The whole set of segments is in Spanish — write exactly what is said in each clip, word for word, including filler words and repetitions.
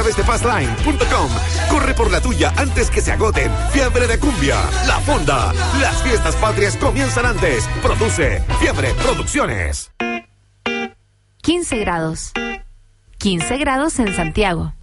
través de fastline punto com. Corre por la tuya antes que se agoten. Fiebre de Cumbia, La Fonda. Las fiestas patrias comienzan antes. Produce Fiebre Producciones. quince grados. quince grados en Santiago.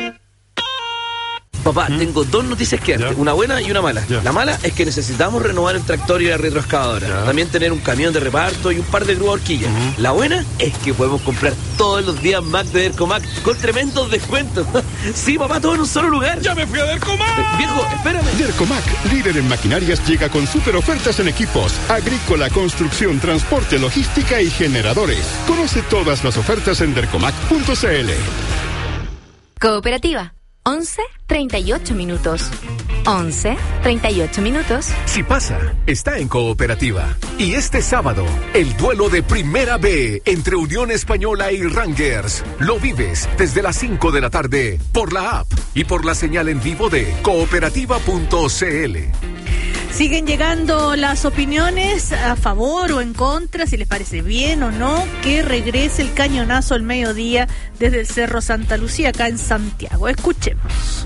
Papá, ¿Mm? tengo dos noticias que darte, una buena y una mala. Ya. La mala es que necesitamos renovar el tractor y la retroexcavadora. Ya. También tener un camión de reparto y un par de grúas horquillas. Uh-huh. La buena es que podemos comprar todos los días Mac de Dercomac con tremendos descuentos. Sí, papá, todo en un solo lugar. ¡Ya me fui a Dercomac! Eh, viejo, espérame. Dercomac, líder en maquinarias, llega con super ofertas en equipos, agrícola, construcción, transporte, logística y generadores. Conoce todas las ofertas en dercomac punto c l. Cooperativa. once treinta y ocho minutos. once treinta y ocho minutos. Si pasa, está en Cooperativa. Y este sábado, el duelo de Primera B entre Unión Española y Rangers. Lo vives desde las cinco de la tarde por la app y por la señal en vivo de cooperativa punto c l. Siguen llegando las opiniones a favor o en contra, si les parece bien o no que regrese el cañonazo al mediodía desde el Cerro Santa Lucía, acá en Santiago. Escuchemos.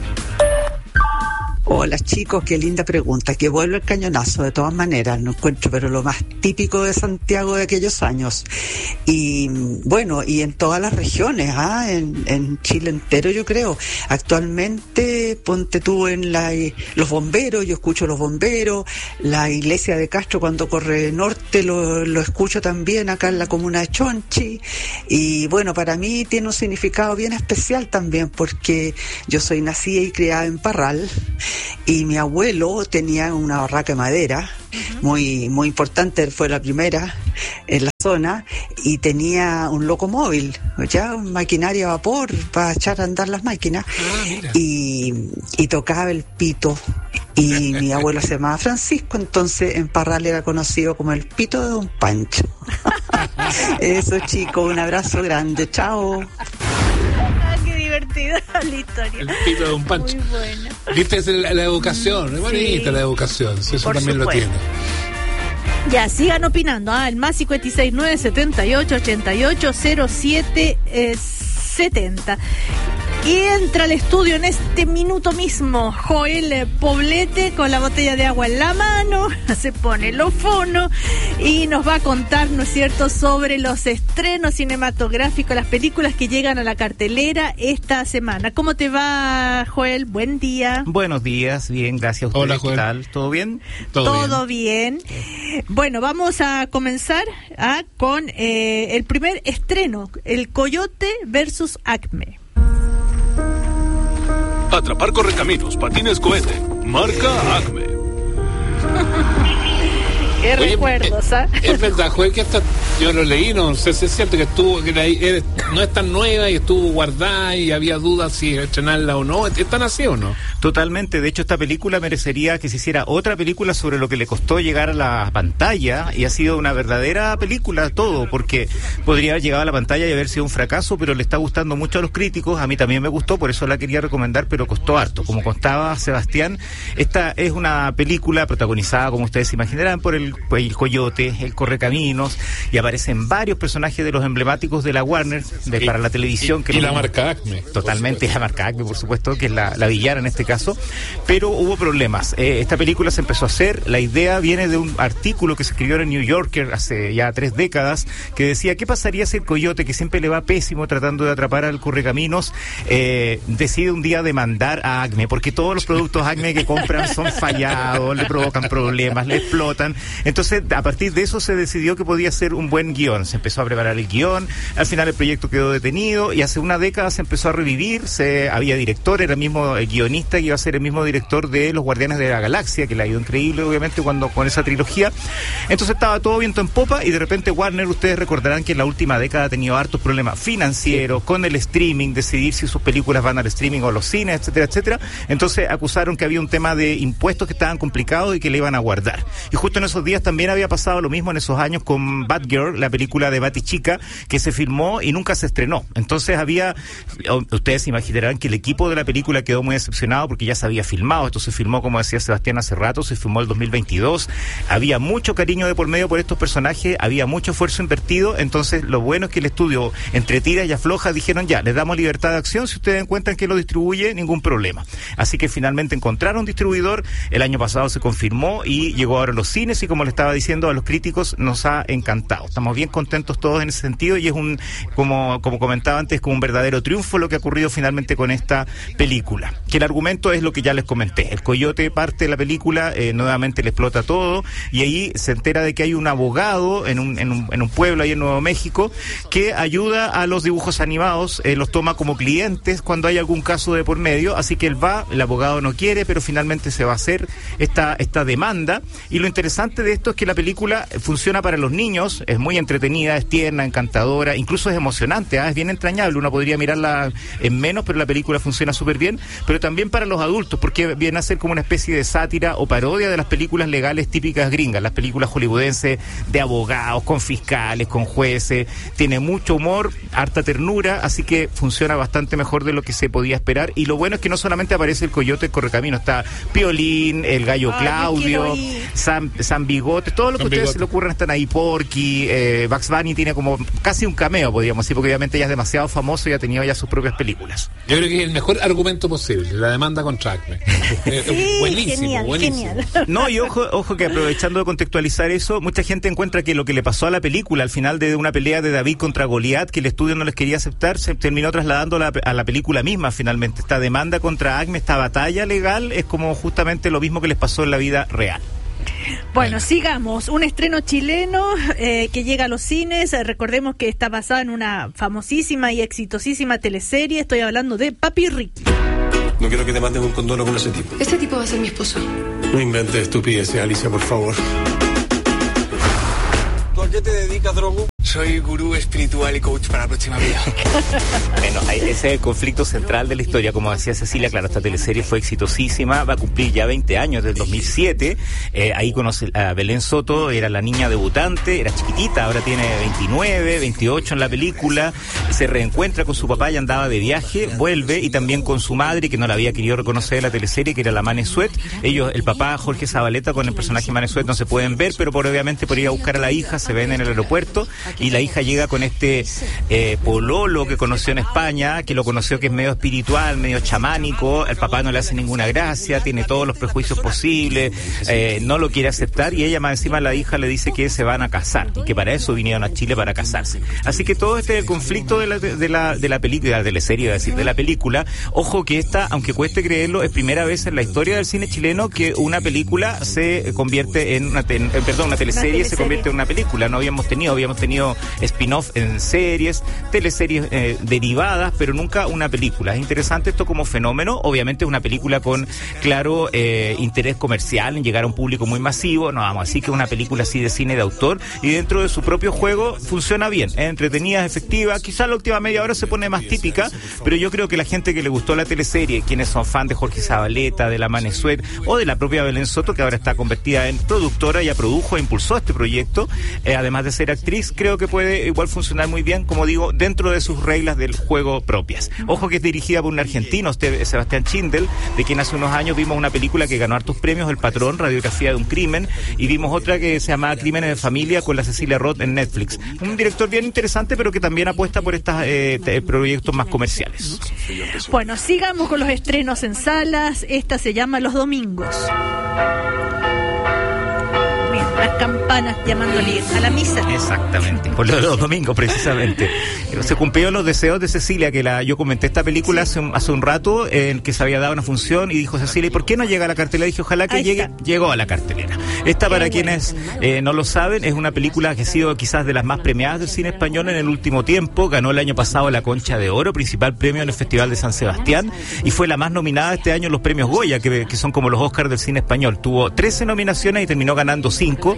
Hola chicos, qué linda pregunta. Que vuelva el cañonazo, de todas maneras, no encuentro, pero lo más típico de Santiago de aquellos años. Y bueno, y en todas las regiones, ¿ah? en, en Chile entero yo creo. Actualmente, ponte tú en la, los bomberos, yo escucho los bomberos, la iglesia de Castro cuando corre norte lo, lo escucho también acá en la comuna de Chonchi. Y bueno, para mí tiene un significado bien especial también, porque yo soy nacida y criada en Parral. Y mi abuelo tenía una barraca de madera, uh-huh. muy muy importante, fue la primera en la zona, y tenía un locomóvil, ya maquinaria a vapor para echar a andar las máquinas, ah, y, y tocaba el pito. Y mi abuelo se llamaba Francisco, entonces en Parral era conocido como el pito de Don Pancho. Eso, chicos, un abrazo grande, chao. Divertida la historia. El pito de un Pancho. Muy buena. Viste, es la, la educación, es bonita sí, la educación, sí, eso también supuesto. Lo tiene. Ya, sigan opinando. Ah, el más cincuenta y seis nueve setenta y ocho ochenta y ocho cero siete setenta. Y entra al estudio en este minuto mismo Joel Poblete con la botella de agua en la mano, se pone los fonos y nos va a contar, ¿no es cierto?, sobre los estrenos cinematográficos, las películas que llegan a la cartelera esta semana. ¿Cómo te va, Joel? Buen día. Buenos días, bien, gracias a ustedes. Hola, Joel. ¿Qué tal? ¿Todo bien? Todo, Todo bien. bien. Bueno, vamos a comenzar ah, con eh, el primer estreno, El Coyote versus Acme. Atrapar correcaminos, patines cohete, marca Acme. Qué Oye, recuerdos, ¿ah? ¿eh? Es verdad, Joel, que esta, yo lo leí, no sé si es cierto que estuvo, que la, es, no es tan nueva y estuvo guardada y había dudas si estrenarla o no. ¿Están así o no? Totalmente, de hecho esta película merecería que se hiciera otra película sobre lo que le costó llegar a la pantalla, y ha sido una verdadera película todo, porque podría haber llegado a la pantalla y haber sido un fracaso, pero le está gustando mucho a los críticos, a mí también me gustó, por eso la quería recomendar, pero costó harto. Como contaba Sebastián, esta es una película protagonizada, como ustedes se imaginarán, por el, el Coyote, el Correcaminos, y aparecen varios personajes de los emblemáticos de la Warner, de, y, para la televisión. Y, que y no, la marca Acme. Totalmente, la marca Acme, por supuesto, que es la, la villana en este caso, pero hubo problemas. Eh, esta película se empezó a hacer, la idea viene de un artículo que se escribió en el New Yorker hace ya tres décadas, que decía, ¿qué pasaría si el Coyote, que siempre le va pésimo tratando de atrapar al Correcaminos, eh, decide un día demandar a Acme? Porque todos los productos Acme que compran son fallados, le provocan problemas, le explotan. Entonces, a partir de eso se decidió que podía ser un buen guión. Se empezó a preparar el guión, al final el proyecto quedó detenido, y hace una década se empezó a revivir, se, había director, era el mismo el guionista que iba a ser el mismo director de Los Guardianes de la Galaxia, que le ha ido increíble, obviamente, cuando con esa trilogía. Entonces estaba todo viento en popa, y de repente Warner, ustedes recordarán que en la última década ha tenido hartos problemas financieros, con el streaming, decidir si sus películas van al streaming o a los cines, etcétera, etcétera. Entonces acusaron que había un tema de impuestos que estaban complicados y que le iban a guardar. Y justo en esos días también había pasado lo mismo en esos años con Batgirl, Batgirl, la película de Batichica, que se filmó y nunca se estrenó. Entonces había, ustedes se imaginarán que el equipo de la película quedó muy decepcionado porque ya se había filmado. Esto se filmó, como decía Sebastián hace rato, se filmó el dos mil veintidós. Había mucho cariño de por medio por estos personajes, había mucho esfuerzo invertido. Entonces lo bueno es que el estudio, entre tiras y aflojas, dijeron ya, les damos libertad de acción, si ustedes encuentran que lo distribuye, ningún problema. Así que finalmente encontraron distribuidor, el año pasado se confirmó y llegó ahora a los cines, y como le estaba diciendo a los críticos, nos ha encantado. Estamos bien contentos todos en ese sentido, y es un, como, como comentaba antes, como un verdadero triunfo lo que ha ocurrido finalmente con esta película. Que el argumento es lo que ya les comenté. El coyote parte de la película, eh, nuevamente le explota todo, y ahí se entera de que hay un abogado en un, en un, en un pueblo ahí en Nuevo México que ayuda a los dibujos animados, eh, los toma como clientes cuando hay algún caso de por medio, así que él va, el abogado no quiere, pero finalmente se va a hacer esta, esta demanda. Y lo interesante de esto es que la película funciona para los niños, es muy entretenida, es tierna, encantadora, incluso es emocionante, ¿eh? Es bien entrañable, uno podría mirarla en menos, pero la película funciona súper bien, pero también para los adultos, porque viene a ser como una especie de sátira o parodia de las películas legales típicas gringas, las películas hollywoodenses de abogados, con fiscales, con jueces, tiene mucho humor, harta ternura, así que funciona bastante mejor de lo que se podía esperar. Y lo bueno es que no solamente aparece el coyote el correcamino, está Piolín, el gallo Ay, Claudio, San, San Bigote, todo lo que a ustedes se le ocurran están ahí, Porky, eh, Bugs Bunny tiene como casi un cameo, podríamos decir, porque obviamente ya es demasiado famoso y ha tenido ya sus propias películas. Yo creo que es el mejor argumento posible, la demanda contra Acme. Sí, buenísimo, genial, buenísimo. Genial. No, y ojo, ojo que aprovechando de contextualizar eso, mucha gente encuentra que lo que le pasó a la película al final de una pelea de David contra Goliat, que el estudio no les quería aceptar, se terminó trasladando a la, a la película misma finalmente. Esta demanda contra Acme, esta batalla legal, es como justamente lo mismo que les pasó en la vida real. Bueno, bueno, sigamos. Un estreno chileno eh, que llega a los cines. Eh, recordemos que está basado en una famosísima y exitosísima teleserie. Estoy hablando de Papi Ricky. No quiero que te mandes un condono con ese tipo. Este tipo va a ser mi esposo. No inventes estupideces, Alicia, por favor. ¿Tú a qué te dedicas, Drogo? Soy gurú espiritual y coach para la próxima vida. Bueno, ese es el conflicto central de la historia. Como decía Cecilia, claro, esta teleserie fue exitosísima, va a cumplir ya veinte años, desde el dos mil siete. Eh, ahí conoce a Belén Soto, era la niña debutante, era chiquitita, ahora tiene veintinueve, veintiocho en la película. Se reencuentra con su papá y andaba de viaje, vuelve, y también con su madre, que no la había querido reconocer en la teleserie, que era la Mane Suet. Ellos, el papá Jorge Zabaleta con el personaje Mane Suet, no se pueden ver, pero por obviamente por ir a buscar a la hija, se ven en el aeropuerto. Y la hija llega con este eh, pololo que conoció en España, que lo conoció que es medio espiritual, medio chamánico. El papá no le hace ninguna gracia, tiene todos los prejuicios posibles, eh, no lo quiere aceptar, y ella más encima, la hija, le dice que se van a casar y que para eso vinieron a Chile, para casarse. Así que todo este conflicto de la de la de la película, de la serie, es decir, de la película. Ojo que esta, aunque cueste creerlo, es primera vez en la historia del cine chileno que una película se convierte en una ten, eh, perdón, una teleserie, una teleserie se convierte en una película. No habíamos tenido, habíamos tenido spin-off en series, teleseries eh, derivadas, pero nunca una película. Es interesante esto como fenómeno. Obviamente es una película con claro eh, interés comercial, en llegar a un público muy masivo. No vamos a decir que es una película así de cine de autor, y dentro de su propio juego funciona bien, es entretenida, es efectiva. Quizás la última media hora se pone más típica, pero yo creo que la gente que le gustó la teleserie, quienes son fan de Jorge Zabaleta, de la Mane Suet o de la propia Belén Soto, que ahora está convertida en productora, ya produjo e impulsó este proyecto, eh, además de ser actriz, creo que puede igual funcionar muy bien, como digo, dentro de sus reglas del juego propias. Ojo que es dirigida por un argentino, usted, Sebastián Schindel, de quien hace unos años vimos una película que ganó hartos premios, El Patrón, radiografía de un crimen, y vimos otra que se llamaba Crímenes de Familia, con la Cecilia Roth en Netflix. Un director bien interesante, pero que también apuesta por estos eh, proyectos más comerciales. Bueno, sigamos con los estrenos en salas. Esta se llama Los Domingos. Las campanas llamando a la misa. Exactamente, por lo de los domingos precisamente. Se cumplieron los deseos de Cecilia, que la yo comenté esta película hace un, hace un rato, en que se había dado una función, y dijo Cecilia, ¿y por qué no llega a la cartelera? Dije, ojalá que Ahí llegue. Está. Llegó a la cartelera. Esta, para Qué quienes eh, no lo saben, es una película que ha sido quizás de las más premiadas del cine español en el último tiempo. Ganó el año pasado la Concha de Oro, principal premio en el Festival de San Sebastián, y fue la más nominada este año en los premios Goya, que, que son como los Oscars del cine español. Tuvo trece nominaciones y terminó ganando cinco, entre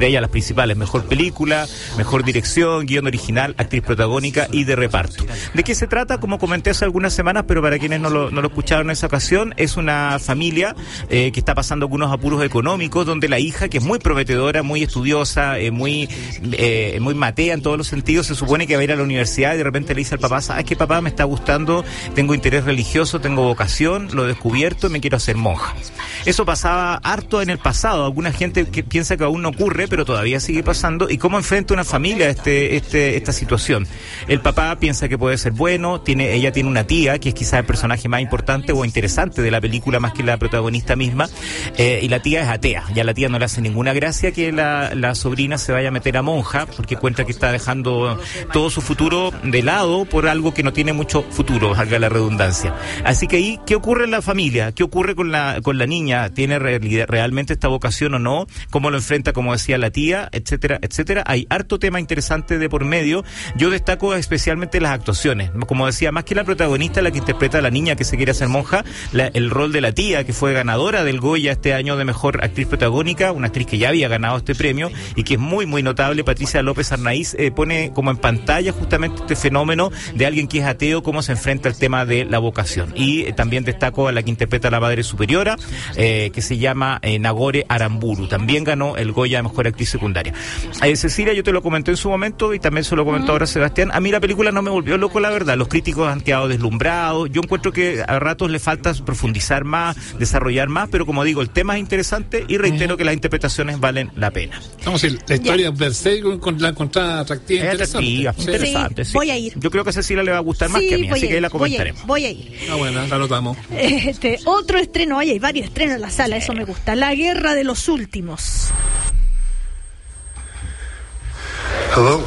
entre ellas las principales: mejor película, mejor dirección, guión original, actriz protagónica y de reparto. ¿De qué se trata? Como comenté hace algunas semanas, pero para quienes no lo, no lo escucharon en esa ocasión, es una familia eh, que está pasando algunos apuros económicos, donde la hija, que es muy prometedora, muy estudiosa, eh, muy eh, muy matea en todos los sentidos, se supone que va a ir a la universidad y de repente le dice al papá: ¿sabes qué, papá? Me está gustando, tengo interés religioso, tengo vocación, lo he descubierto y me quiero hacer monja. Eso pasaba harto en el pasado. Alguna gente que piensa que aún no ocurre, pero todavía sigue pasando. ¿Y cómo enfrenta una familia este, este, esta situación? El papá piensa que puede ser bueno, tiene, ella tiene una tía que es quizás el personaje más importante o interesante de la película, más que la protagonista misma, eh, y la tía es atea. Ya la tía no le hace ninguna gracia que la, la sobrina se vaya a meter a monja, porque cuenta que está dejando todo su futuro de lado por algo que no tiene mucho futuro, valga la redundancia. Así que ahí, ¿qué ocurre en la familia? ¿Qué ocurre con la, con la niña? ¿Tiene realidad, realmente esta vocación o no? ¿Cómo lo enfrenta, como decía la tía? Etcétera, etcétera. Hay harto tema interesante de por medio. Yo destaco especialmente las actuaciones. Como decía, más que la protagonista, la que interpreta a la niña que se quiere hacer monja, la, el rol de la tía, que fue ganadora del Goya este año de mejor actriz protagónica, una actriz que ya había ganado este premio y que es muy, muy notable. Patricia López Arnaiz eh, pone como en pantalla justamente este fenómeno de alguien que es ateo, cómo se enfrenta al tema de la vocación. Y eh, también destaco a la que interpreta a la Madre Superiora, eh, que se llama eh, Nagore Aramburu. También ganó el Goya de mejor actriz secundaria. Eh, Cecilia, yo te lo comenté en su momento y también se lo comentó uh-huh. ahora Sebastián. A mí la película no me volvió loco, la verdad. Los críticos han quedado deslumbrados. Yo encuentro que a ratos le falta profundizar más, desarrollar más, pero como digo, el tema es interesante y reitero uh-huh. que las interpretaciones valen la pena. Vamos a decir, la historia per se con la encontrada atractiva, es interesante. Atractiva, sí. interesante. Sí. Voy a ir. Yo creo que a Cecilia le va a gustar más sí, que a mí, así que ahí la comentaremos. Voy a ir. Voy a ir. Ah, bueno, la notamos. Este, otro estreno, hay, hay varios estrenos en la sala, eso me gusta. La Guerra de los Últimos. Hello.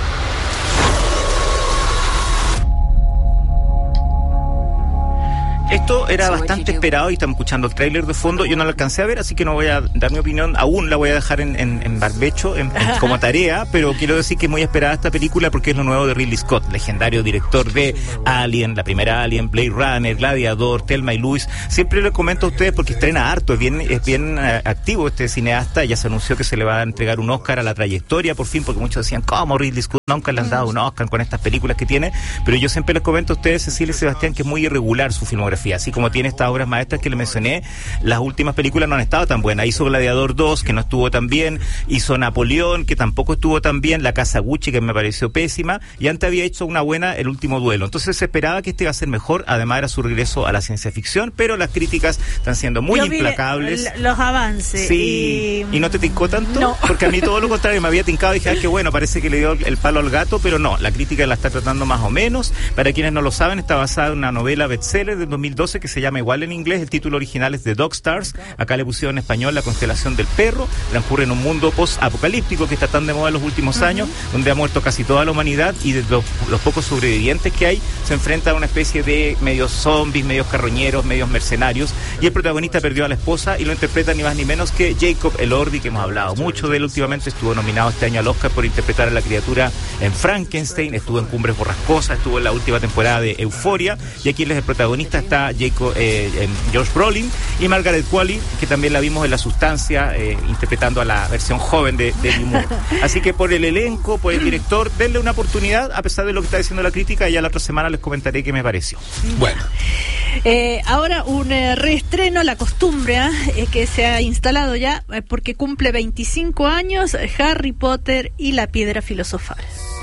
Esto era bastante esperado y estamos escuchando el tráiler de fondo. Yo no lo alcancé a ver, así que no voy a dar mi opinión. Aún la voy a dejar en, en, en barbecho, en, en, como tarea, pero quiero decir que es muy esperada esta película porque es lo nuevo de Ridley Scott, legendario director de Alien, la primera Alien, Blade Runner, Gladiador, Thelma y Louise. Siempre le comento a ustedes porque estrena harto, es bien, es bien uh, activo este cineasta. Ya se anunció que se le va a entregar un Oscar a la trayectoria, por fin, porque muchos decían, ¿cómo Ridley Scott nunca le han dado un Oscar con estas películas que tiene? Pero yo siempre les comento a ustedes, Cecilia y Sebastián, que es muy irregular su filmografía. Así como tiene estas obras maestras que le mencioné, las últimas películas no han estado tan buenas. Hizo Gladiador dos, que no estuvo tan bien, hizo Napoleón, que tampoco estuvo tan bien, La Casa Gucci, que me pareció pésima, y antes había hecho una buena, El Último Duelo. Entonces se esperaba que este iba a ser mejor, además era su regreso a la ciencia ficción, pero las críticas están siendo muy Yo implacables. Vi los avances. Sí. Y... ¿Y no te tincó tanto? No. Porque a mí todo lo contrario, me había tincado y dije, ah, qué bueno, parece que le dio el palo al gato, pero no, la crítica la está tratando más o menos. Para quienes no lo saben, está basada en una novela bestseller del dos mil doce que se llama igual en inglés, el título original es The Dog Stars, acá le pusieron en español La Constelación del Perro. Transcurre en un mundo post-apocalíptico que está tan de moda en los últimos uh-huh. años, donde ha muerto casi toda la humanidad y de los, los pocos sobrevivientes que hay se enfrenta a una especie de medios zombies, medios carroñeros, medios mercenarios, y el protagonista perdió a la esposa y lo interpreta ni más ni menos que Jacob Elordi, que hemos hablado mucho de él últimamente. Estuvo nominado este año al Oscar por interpretar a la criatura en Frankenstein, estuvo en Cumbres Borrascosas, estuvo en la última temporada de Euforia, y aquí él es el protagonista. Está Jacob eh, eh, Josh Brolin y Margaret Qualley, que también la vimos en La Sustancia, eh, interpretando a la versión joven de Demi Moore. Así que por el elenco, por el director, denle una oportunidad, a pesar de lo que está diciendo la crítica, y ya la otra semana les comentaré qué me pareció. Bueno. Eh, ahora un eh, reestreno, la costumbre eh, que se ha instalado ya, eh, porque cumple veinticinco años, eh, Harry Potter y la Piedra Filosofal.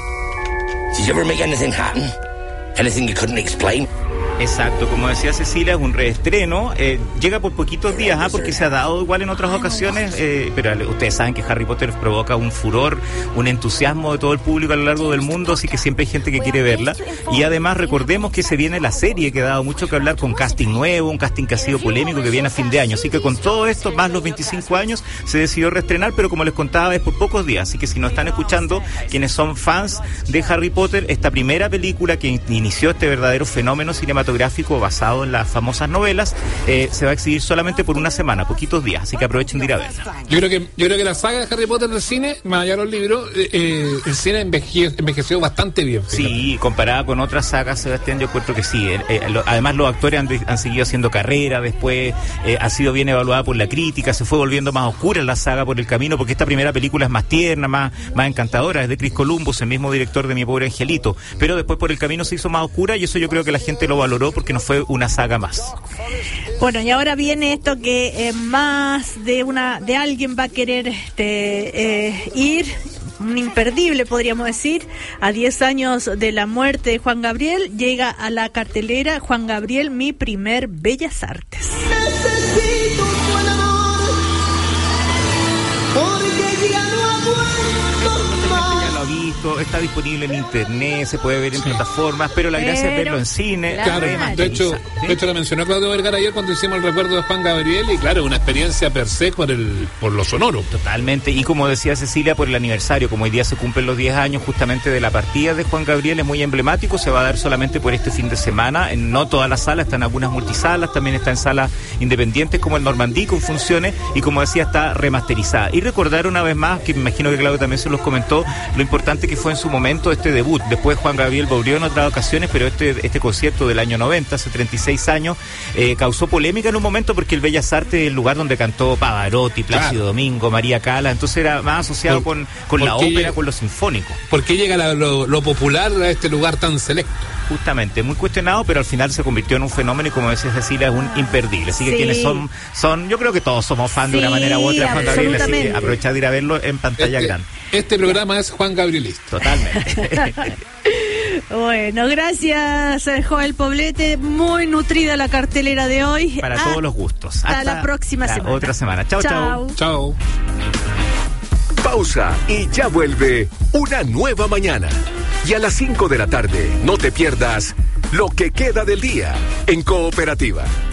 Did you ever make anything happen? Anything you couldn't explain? Exacto, como decía Cecilia, es un reestreno, eh, llega por poquitos días, ¿ah? porque se ha dado igual en otras ocasiones, eh, pero ustedes saben que Harry Potter provoca un furor, un entusiasmo de todo el público a lo largo del mundo, así que siempre hay gente que quiere verla, y además recordemos que se viene la serie, que ha dado mucho que hablar, con casting nuevo, un casting que ha sido polémico, que viene a fin de año, así que con todo esto, más los veinticinco años, se decidió reestrenar, pero como les contaba, es por pocos días, así que si nos están escuchando, quienes son fans de Harry Potter, esta primera película que inició este verdadero fenómeno cinematográfico cinematográfico basado en las famosas novelas, eh, se va a exhibir solamente por una semana, poquitos días, así que aprovechen de ir a verla. Yo creo que yo creo que la saga de Harry Potter del cine, más allá de los libros, eh, eh, el cine enveje, envejeció bastante bien. Fíjate. Sí, comparada con otras sagas, Sebastián, yo encuentro que sí. Eh, eh, lo, además, los actores han, han seguido haciendo carrera, después eh, ha sido bien evaluada por la crítica, se fue volviendo más oscura la saga por el camino, porque esta primera película es más tierna, más, más encantadora, es de Chris Columbus, el mismo director de Mi Pobre Angelito, pero después por el camino se hizo más oscura y eso yo creo que la gente lo valoró porque no fue una saga más. Bueno, y ahora viene esto que eh, más de una de alguien va a querer este, eh, ir, un imperdible podríamos decir, a diez años de la muerte de Juan Gabriel, llega a la cartelera Juan Gabriel, Mi Primer Bellas Artes. Necesito tu amor, porque ya no aguanto más. Ya lo ha visto, está disponible en internet, se puede ver en sí. plataformas, pero la gracia pero, es verlo en cine. Claro, de hecho, ¿sí? de hecho lo mencionó Claudio Vergara ayer cuando hicimos el recuerdo de Juan Gabriel y claro, una experiencia per se por el por lo sonoro. Totalmente, y como decía Cecilia, por el aniversario, como hoy día se cumplen los diez años justamente de la partida de Juan Gabriel, es muy emblemático, se va a dar solamente por este fin de semana, en no todas las salas, están algunas multisalas, también está en salas independientes como el Normandí con funciones y como decía está remasterizada. Y recordar una vez más, que me imagino que Claudio también se los comentó, lo importante que fue en su momento este debut. Después Juan Gabriel volvió en otras ocasiones, pero este este concierto del año noventa, hace treinta y seis años, eh, causó polémica en un momento porque el Bellas Artes es el lugar donde cantó Pavarotti, Plácido claro. Domingo, María Cala, entonces era más asociado por, con, con la ópera, llega, con lo sinfónico. ¿Por qué llega la, lo, lo popular a este lugar tan selecto? Justamente, muy cuestionado, pero al final se convirtió en un fenómeno y como decía Cecilia, es un imperdible. Así que sí. quienes son, son, yo creo que todos somos fans sí, de una manera u otra de Juan Gabriel, así que aprovechad de ir a verlo en pantalla este, grande. Este programa es Juan Gabrielista. Totalmente. Bueno, gracias Joel Poblete, muy nutrida la cartelera de hoy. Para ah, todos los gustos. Hasta, hasta la próxima la semana. Otra semana. Chao, chao. Chao. Pausa y ya vuelve una nueva mañana. Y a las cinco de la tarde, no te pierdas lo que queda del día en Cooperativa.